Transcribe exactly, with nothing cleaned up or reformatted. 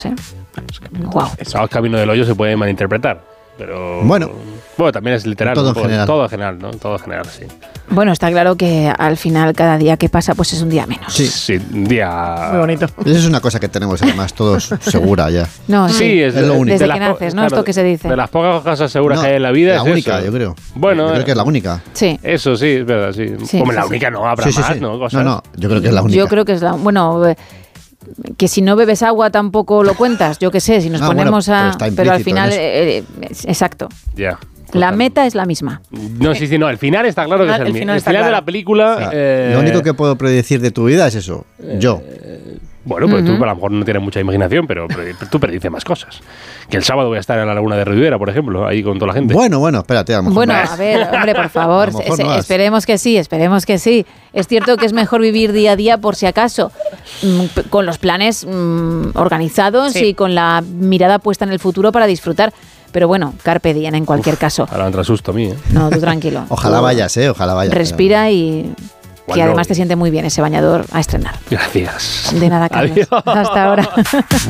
¿eh? Wow. El camino del hoyo se puede malinterpretar, pero bueno, bueno también es literal. Todo en ¿no? general. Todo en general, ¿no? Todo en general, sí. Bueno, está claro que al final cada día que pasa pues es un día menos. Sí, sí un día muy bonito. Esa es una cosa que tenemos además todos segura ya. No, sí, sí es, es lo único. Desde de que las, naces, ¿no? claro, Esto que se dice. De las pocas cosas seguras No, que hay en la vida la es única, eso. yo creo. Bueno, yo creo que es la única. Sí. Eso sí, es verdad, sí. Sí, Como sí, la sí. única no habrá Sí, sí, más, sí. ¿no? Cosas. No, no, yo creo que es la única. Yo creo que es la... Bueno, eh, que si no bebes agua tampoco lo cuentas, yo qué sé, si nos Ah, ponemos bueno, a... pero está Pero al implícito final, en eh, eh, exacto. Ya. La Total. meta es la misma. No, sí, sí, no. El final está claro que es el, El mi- final el está final de claro. la película. O sea, eh, lo único que puedo predecir de tu vida es eso. Yo. Bueno, pues Ujú. tú a lo mejor no tienes mucha imaginación, pero, pero tú predices más cosas. Que el sábado voy a estar en la Laguna de Ribera, por ejemplo, ahí con toda la gente. Bueno, bueno, espérate, a lo mejor Bueno, no. a ver, hombre, por favor, A lo mejor se- no has. esperemos que sí, esperemos que sí. Es cierto que es mejor vivir día a día por si acaso, mm, p- con los planes mm, organizados Sí. y con la mirada puesta en el futuro para disfrutar. Pero bueno, carpe diem en cualquier caso. Ahora me entra susto a mí, ¿eh? No, tú tranquilo. Ojalá Tú vayas, ¿eh? Ojalá vayas. Respira y que Cuando- además te siente muy bien ese bañador a estrenar. Gracias. De nada, Carlos. Adiós. Hasta ahora.